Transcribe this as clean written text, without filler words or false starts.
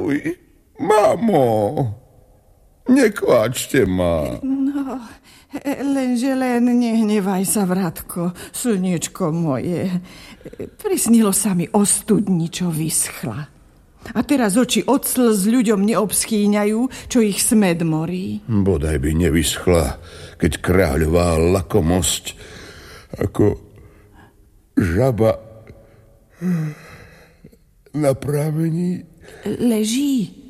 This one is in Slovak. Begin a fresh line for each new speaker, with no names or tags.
Fuj, mamo, nekváčte ma.
No, lenže nehnevaj sa, Vratko, slniečko moje. Prisnilo sa mi o studni, čo vyschla. A teraz oči od slz ľuďom neobschýňajú, čo ich smed morí.
Bodaj by nevyschla, keď kráľová lakomosť ako žaba na právení
leží.